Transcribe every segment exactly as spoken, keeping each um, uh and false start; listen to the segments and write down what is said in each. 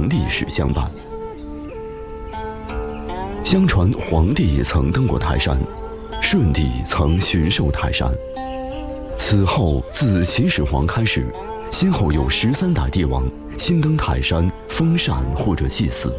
长历史相伴。相传黄帝曾登过泰山，舜帝曾巡狩泰山。此后自秦始皇开始，先后有十三代帝王亲登泰山封禅或者祭祀。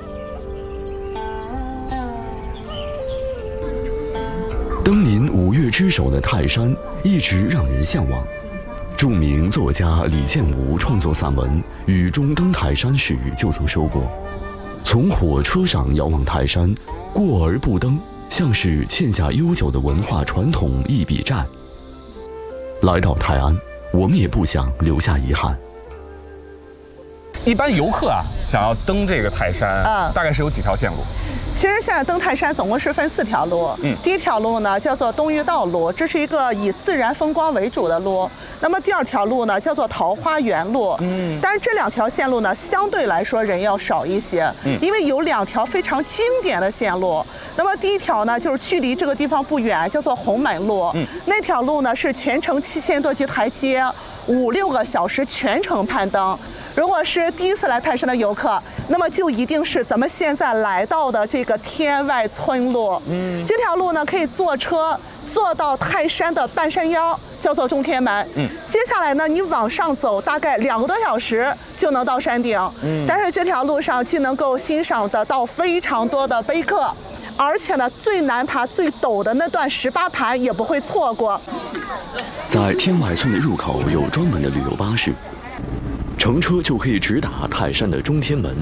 登临五岳之首的泰山一直让人向往。著名作家李建武创作散文《雨中登泰山》时就曾说过：“从火车上遥望泰山，过而不登，像是欠下悠久的文化传统一笔债。”来到泰安，我们也不想留下遗憾。 一般游客啊，想要登这个泰山， 嗯， 大概是有几条线路？ 其实现在登泰山总共是分四条路。嗯，第一条路呢叫做东御道路，这是一个以自然风光为主的路。那么第二条路呢叫做桃花源路。嗯，但是这两条线路呢相对来说人要少一些。嗯，因为有两条非常经典的线路。那么第一条呢就是距离这个地方不远，叫做红门路。嗯，那条路呢是全程七千多级台阶，五六个小时全程攀登。如果是第一次来泰山的游客，那么就一定是咱们现在来到的这个天外村路。嗯，这条路呢可以坐车坐到泰山的半山腰，叫做中天门。嗯，接下来呢你往上走大概两个多小时就能到山顶。嗯，但是这条路上既能够欣赏得到非常多的碑刻，而且呢最难爬最陡的那段十八盘也不会错过。 在天外村的入口有专门的旅游巴士，乘车就可以直达泰山的中天门。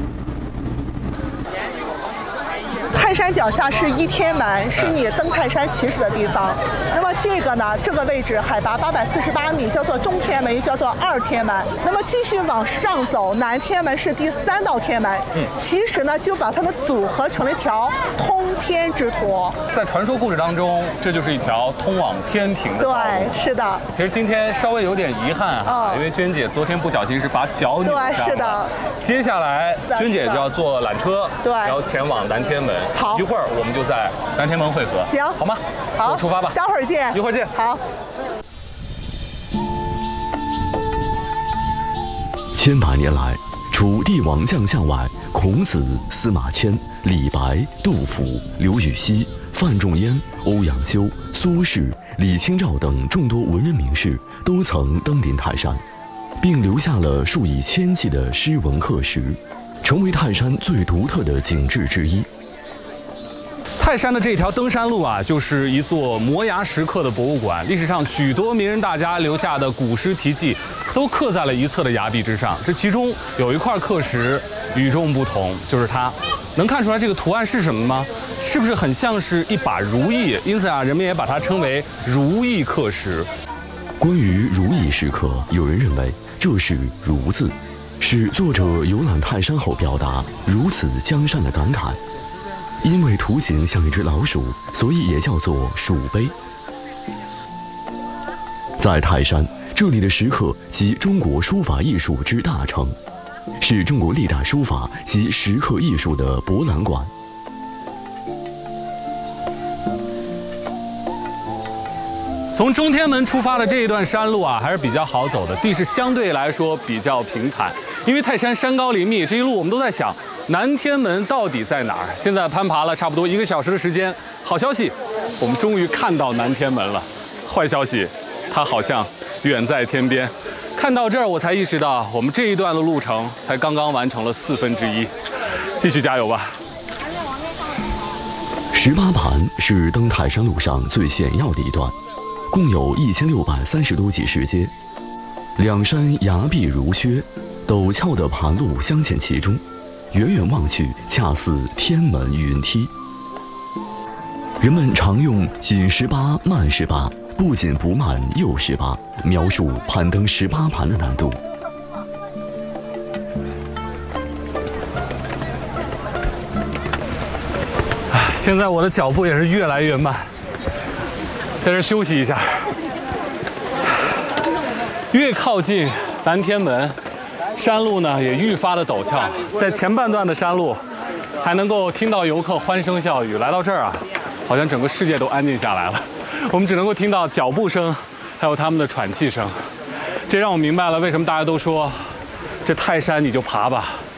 泰山脚下是一天门，是你登泰山起始的地方。那么这个呢，这个位置海拔八百四十八米，叫做中天门，又叫做二天门。那么继续往上走，南天门是第三道天门。嗯，其实呢，就把它们组合成了一条通天之途。 在传说故事当中，这就是一条通往天庭的道路。 对，是的。 其实今天稍微有点遗憾哈，嗯、因为娟姐昨天不小心是把脚扭伤了。 对，是的。 接下来娟姐就要坐缆车， 对， 然后前往南天门。 好， 一会儿我们就在南天门汇合。 行， 好吗？ 好， 出发吧。 待会儿见。 一会儿见。 好。 千百年来，除帝王将相外，孔子、司马迁、李白、杜甫、刘禹锡、范仲淹、欧阳修、苏轼、李清照等众多文人名士都曾登临泰山，并留下了数以千计的诗文刻石，成为泰山最独特的景致之一。 泰山的这条登山路啊，就是一座摩崖石刻的博物馆。历史上许多名人大家留下的古诗题记，都刻在了一侧的崖壁之上。这其中有一块刻石与众不同，就是它。能看出来这个图案是什么吗？是不是很像是一把如意？因此啊，人们也把它称为如意刻石。 关于如意石刻，有人认为这是“如”字，是作者游览泰山后表达如此江山的感慨。因为图形像一只老鼠，所以也叫做鼠碑。在泰山，这里的石刻集中国书法艺术之大成，是中国历代书法及石刻艺术的博览馆。 从中天门出发的这一段山路啊，还是比较好走的，地势相对来说比较平坦。因为泰山山高林密，这一路我们都在想，南天门到底在哪儿？现在攀爬了差不多一个小时的时间。好消息，我们终于看到南天门了。坏消息，它好像远在天边。看到这儿，我才意识到，我们这一段的路程才刚刚完成了四分之一。继续加油吧！ 十八盘是登泰山路上最险要的一段，共有一千六百三十多级石阶，两山崖壁如削，陡峭的盘路镶嵌其中，远远望去，恰似天门云梯。人们常用“紧十八，慢十八，不紧不慢又十八”描述攀登十八盘的难度。 现在我的脚步也是越来越慢，在这休息一下。越靠近南天门，山路呢也愈发的陡峭。在前半段的山路，还能够听到游客欢声笑语。来到这儿啊，好像整个世界都安静下来了。我们只能够听到脚步声，还有他们的喘气声。这让我明白了为什么大家都说，这泰山你就爬吧，